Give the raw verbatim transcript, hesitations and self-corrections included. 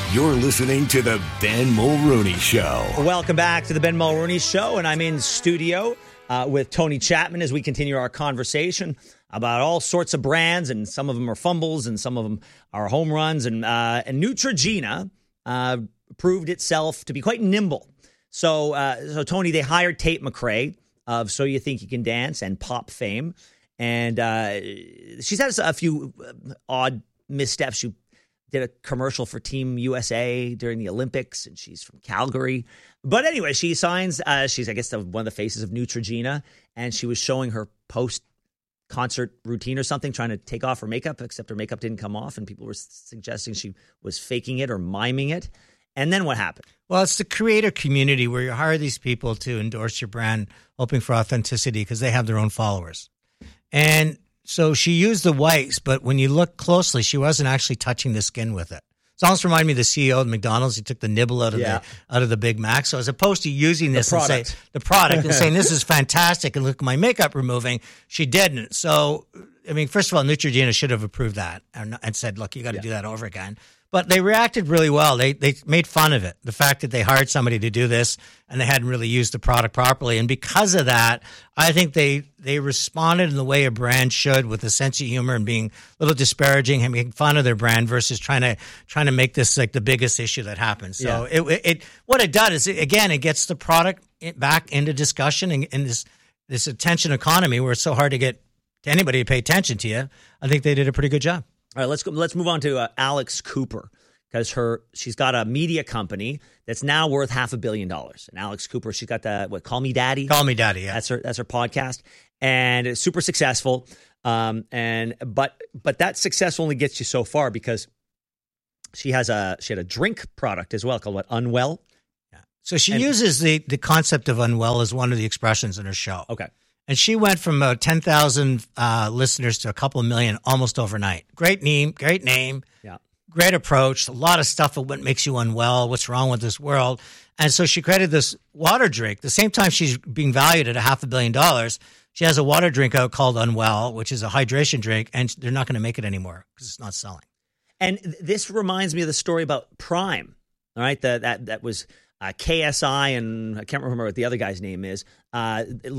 You're listening to the Ben Mulrooney Show. Welcome back to the Ben Mulrooney Show, and I'm in studio uh, with Tony Chapman as we continue our conversation about all sorts of brands, and some of them are fumbles and some of them are home runs. And, uh, and Neutrogena uh, proved itself to be quite nimble. So, uh, so Tony, they hired Tate McRae of So You Think You Can Dance and Pop fame. And uh, she's had a few odd missteps. She did a commercial for Team U S A during the Olympics, and she's from Calgary. But anyway, she signs, uh, she's, I guess, the, one of the faces of Neutrogena, and she was showing her post-concert routine or something, trying to take off her makeup, except her makeup didn't come off, and people were suggesting she was faking it or miming it. And then what happened? Well, it's the creator community where you hire these people to endorse your brand, hoping for authenticity because they have their own followers. And so she used the wipes, but when you look closely, she wasn't actually touching the skin with it. It's almost reminded me of the C E O of McDonald's. He took the nibble out of yeah. the out of the Big Mac. So as opposed to using this and say the product and saying this is fantastic and look at my makeup removing, she didn't. So I mean, first of all, Neutrogena should have approved that and, and said, look, you got to yeah. do that over again. But they reacted really well. They they made fun of it, the fact that they hired somebody to do this and they hadn't really used the product properly. And because of that, I think they they responded in the way a brand should, with a sense of humor and being a little disparaging and making fun of their brand versus trying to trying to make this like the biggest issue that happens. So yeah. it, it what it does is, it, again, it gets the product back into discussion in, in this this attention economy where it's so hard to get to anybody to pay attention to you. I think they did a pretty good job. All right, let's go, let's move on to uh, Alex Cooper, because her she's got a media company that's now worth half a billion dollars. And Alex Cooper, she's got the what Call Me Daddy. Call Me Daddy, yeah. That's her that's her podcast, and it's super successful. Um, and but but that success only gets you so far, because she has a she had a drink product as well called what Unwell. Yeah. So she and, uses the the concept of Unwell as one of the expressions in her show. Okay. And she went from uh, ten thousand uh, listeners to a couple of million almost overnight. Great name, great name, yeah, great approach. A lot of stuff of what makes you unwell, what's wrong with this world. And so she created this water drink. The same time she's being valued at a half a billion dollars, she has a water drink out called Unwell, which is a hydration drink, and they're not going to make it anymore because it's not selling. And this reminds me of the story about Prime, all right, the, that, that was uh, K S I, and I can't remember what the other guy's name is, uh